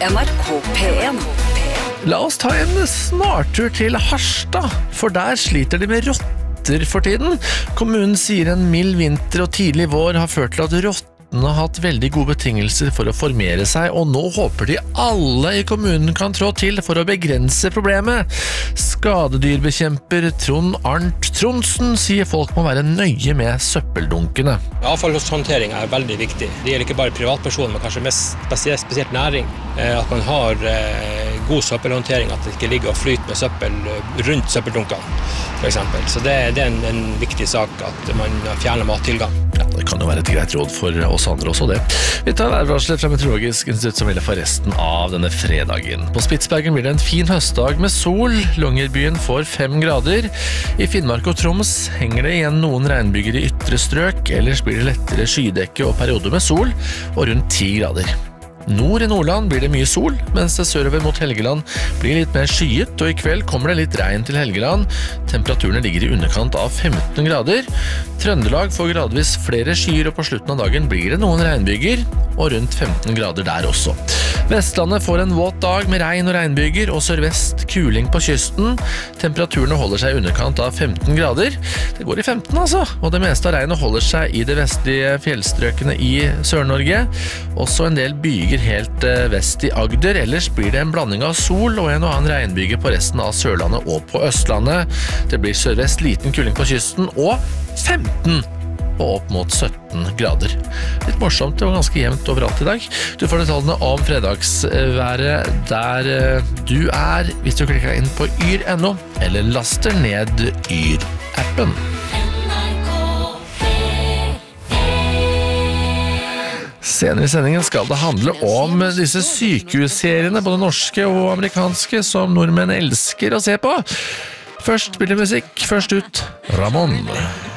NRK P1. La oss ta en snartur til Harstad, for der sliter de med rotter for tiden. Kommunen sier en mild vinter og tidlig vår har ført til at rottene har hatt veldig gode betingelser for å formere seg, og nå håper de alle i kommunen kan trå til for å begrense problemet. Skadedyrbekjemper Trond Arnt Trondsen sier folk må være nøye med søppeldunkene. Avfallshåndtering er veldig viktig. Det gjelder ikke bare privatpersoner, men kanskje mest spesielt næring. At man har god søppelhåndtering, at det ikke ligger og flyter med søppel rundt søppeldunkene, for eksempel. Så det er en viktig sak at man fjerner mattilgang. Ja, det kan jo være et greit råd for oss andre også det. Vi tar værvarselet fra Meteorologisk institutt som gjelder for resten av denne fredagen. På Spitsbergen blir det en fin høstdag med sol. Longyearbyen får 5 grader. I Finnmark og Troms henger det igjen noen regnbyger i ytre strøk, ellers blir det lettere skydekke og perioder med sol, og rundt 10 grader. Nord i Nordland blir det mye sol, mens det sørover mot Helgeland blir litt mer skyet, og i kveld kommer det litt regn til Helgeland. Temperaturene ligger i underkant av 15 grader. Trøndelag får gradvis flere skyer, og på slutten av dagen blir det noen regnbyger, og rundt 15 grader der også. Vestlandet får en våt dag med regn og regnbyger, og sørvest kuling på kysten. Temperaturene holder seg i underkant av 15 grader. Det går i 15 altså, og det meste av regnet holder seg i de vestlige fjellstrøkene i Sør-Norge. Også en del byger helt vest i Agder, ellers blir det en blanding av sol og en og annen regnbyge på resten av Sørlandet og på Østlandet. Det blir sørvest liten kuling på kysten og 15 og opp mot 17 grader. Litt morsomt og ganske jevnt overalt i dag. Du får detaljene om fredagsværet der du er hvis du klikker inn på yr.no eller laster ned Yr-appen. Senere i sendingen skal det handle om disse sykehusseriene, både norske og amerikanske, som nordmenn elsker å se på. Først blir det musikk, først ut Ramón.